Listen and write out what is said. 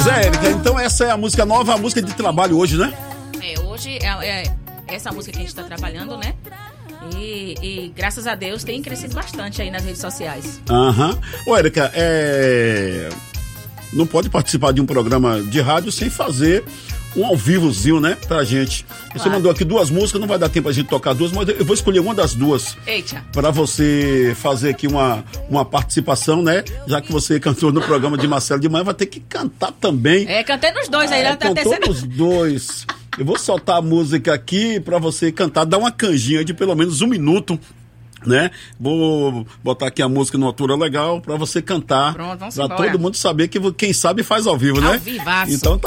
Pois é, Érica, então essa é a música nova, a música de trabalho hoje, né? Hoje é essa música que a gente está trabalhando, né? E graças a Deus tem crescido bastante aí nas redes sociais. Ô, Érica, não pode participar de um programa de rádio sem fazer um ao vivozinho, né, pra gente. Você mandou aqui 2 músicas, não vai dar tempo a gente tocar 2, mas eu vou escolher uma das 2. Eita. Pra você fazer aqui uma participação, né? Já que você cantou no programa de Marcelo de Manhã, vai ter que cantar também. Cantei nos 2 aí, né? Cantou nos 2. Eu vou soltar a música aqui pra você cantar, dar uma canjinha de pelo menos 1 minuto, né? Vou botar aqui a música numa altura legal pra você cantar. Pronto, vamos pra embora. todo mundo saber que quem sabe faz ao vivo, né? Ao vivaço. Então